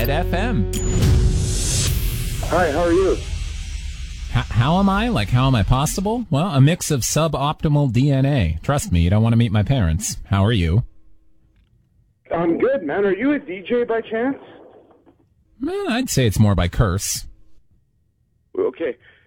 FM. Hi, how are you? How am I? Like, how am I possible? Well, a mix of suboptimal DNA. Trust me, you don't want to meet my parents. How are you? I'm good, man. Are you a DJ by chance? I'd say it's more by curse. Okay.